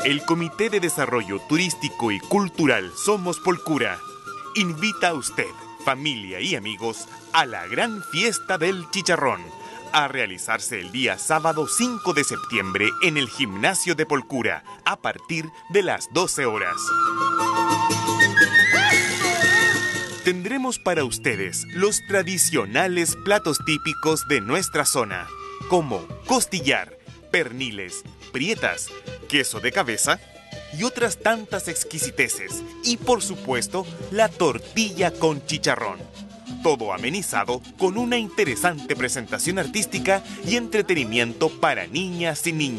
El Comité de Desarrollo Turístico y Cultural Somos Polcura invita a usted, familia y amigos, a la gran fiesta del chicharrón, a realizarse el día sábado 5 de septiembre en el gimnasio de Polcura, a partir de las 12 horas. Tendremos para ustedes los tradicionales platos típicos de nuestra zona, como costillar, perniles, prietas, queso de cabeza y otras tantas exquisiteces. Y por supuesto, la tortilla con chicharrón. Todo amenizado con una interesante presentación artística y entretenimiento para niñas y niños.